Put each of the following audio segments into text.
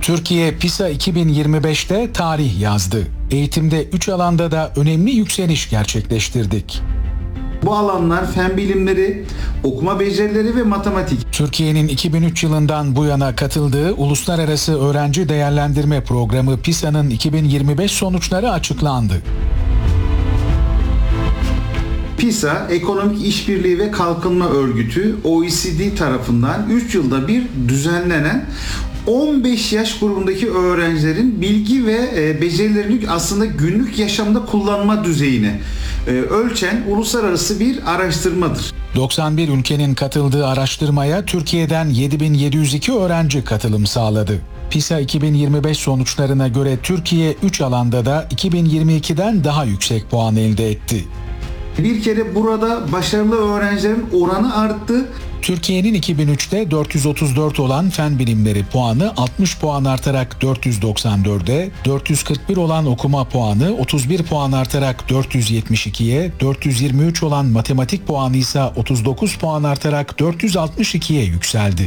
Türkiye PISA 2025'te tarih yazdı. Eğitimde 3 alanda da önemli yükseliş gerçekleştirdik. Bu alanlar fen bilimleri, okuma becerileri ve matematik. Türkiye'nin 2003 yılından bu yana katıldığı Uluslararası Öğrenci Değerlendirme Programı PISA'nın 2025 sonuçları açıklandı. PISA, Ekonomik İşbirliği ve Kalkınma Örgütü OECD tarafından 3 yılda bir düzenlenen 15 yaş grubundaki öğrencilerin bilgi ve becerilerini aslında günlük yaşamda kullanma düzeyini ölçen uluslararası bir araştırmadır. 91 ülkenin katıldığı araştırmaya Türkiye'den 7702 öğrenci katılım sağladı. PISA 2025 sonuçlarına göre Türkiye 3 alanda da 2022'den daha yüksek puan elde etti. Bir kere burada başarılı öğrencilerin oranı arttı. Türkiye'nin 2003'te 434 olan fen bilimleri puanı 60 puan artarak 494'e, 441 olan okuma puanı 31 puan artarak 472'ye, 423 olan matematik puanı ise 39 puan artarak 462'ye yükseldi.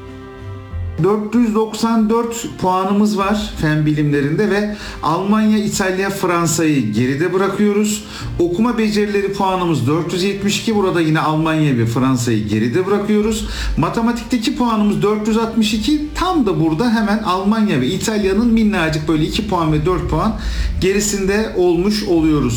494 puanımız var fen bilimlerinde ve Almanya, İtalya, Fransa'yı geride bırakıyoruz. Okuma becerileri puanımız 472. Burada yine Almanya ve Fransa'yı geride bırakıyoruz. Matematikteki puanımız 462. Tam da burada hemen Almanya ve İtalya'nın minnacık böyle 2 puan ve 4 puan gerisinde olmuş oluyoruz.